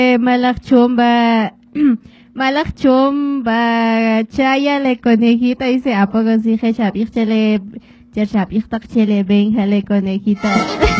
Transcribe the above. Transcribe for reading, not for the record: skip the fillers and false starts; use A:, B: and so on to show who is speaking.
A: Malak chumba. Malak chumba. Chaya le conejita y se apaga si je chapich chele. Cher chapich tak chele benja le conejita.